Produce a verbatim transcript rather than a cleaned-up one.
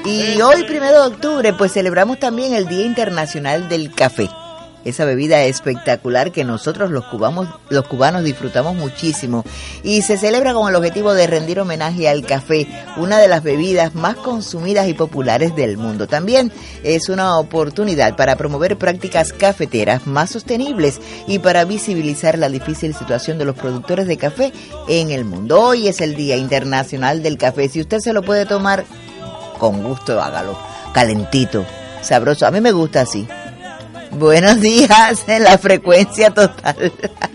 Y hoy, primero de octubre, pues celebramos también el Día Internacional del Café. Esa bebida espectacular que nosotros los cubanos, los cubanos disfrutamos muchísimo. Y se celebra con el objetivo de rendir homenaje al café, una de las bebidas más consumidas y populares del mundo. También es una oportunidad para promover prácticas cafeteras más sostenibles y para visibilizar la difícil situación de los productores de café en el mundo. Hoy es el Día Internacional del Café. Si usted se lo puede tomar, con gusto hágalo, calentito, sabroso. A mí me gusta así. Buenos días en la frecuencia total.